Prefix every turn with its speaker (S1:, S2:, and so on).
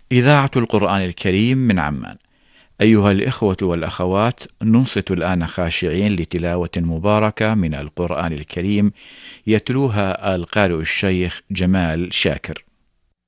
S1: إذاعة القرآن الكريم من عمان. أيها الإخوة والأخوات، ننصت الآن خاشعين لتلاوة مباركة من القرآن الكريم يتلوها القارئ الشيخ جمال شاكر.